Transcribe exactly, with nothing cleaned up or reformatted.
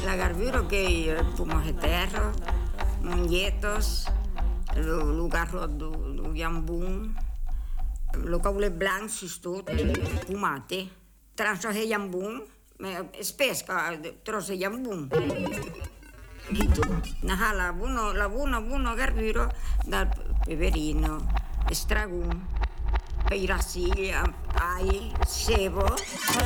La garbura che pumaheterro, mungietos, lo garro do jambun, lo caule blanc sistut, pumate, transo de jambun, spesca trozo de jambun. Gitu. Nah, la buono, la buona, buona garbura dal peperino, estragum, peirasiglia, ai, sebo.